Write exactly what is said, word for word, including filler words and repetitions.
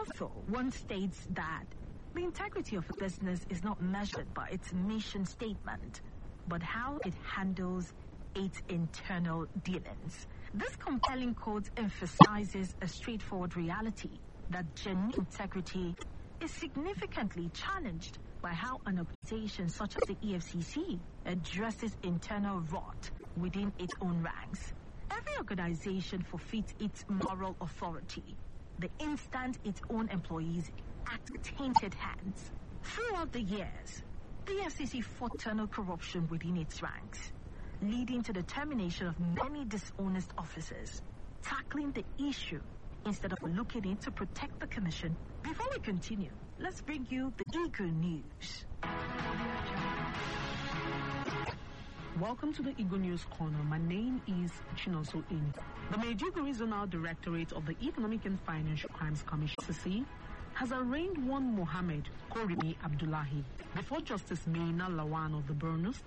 Also, one states that the integrity of a business is not measured by its mission statement, but how it handles its internal dealings. This compelling quote emphasizes a straightforward reality that genuine integrity is significantly challenged by how an organization such as the E F C C addresses internal rot within its own ranks. Every organization forfeits its moral authority the instant its own employees act with tainted hands. Throughout the years, the E F C C fought internal corruption within its ranks, leading to the termination of many dishonest officers. Tackling the issue instead of looking in to protect the commission. Before we continue, let's bring you the Eagle News. Welcome to the Eagle News Corner. My name is Chinoso In. The Maiduguri Zonal Directorate of the Economic and Financial Crimes Commission (E F C C) has arraigned one Mohammed Korimi Abdullahi before Justice Meina Lawan of the Borno